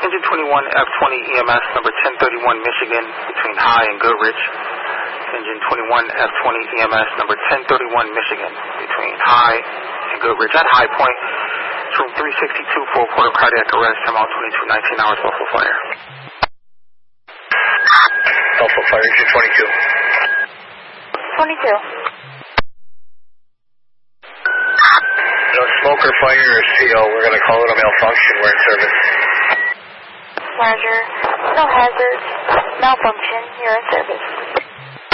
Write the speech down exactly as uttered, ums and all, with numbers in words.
Engine twenty-one F twenty E M S number ten thirty-one Michigan between High and Goodrich. Engine twenty-one F twenty E M S number ten thirty-one Michigan between High and Goodrich at High Point. It's room three sixty-two for a quarter cardiac arrest. Time out twenty-two nineteen hours, Buffalo Fire. Buffalo Fire, engine twenty-two. twenty-two. No smoke or fire or C O. We're going to call it a malfunction. We're in service. Roger. No hazards. Malfunction. You're in service.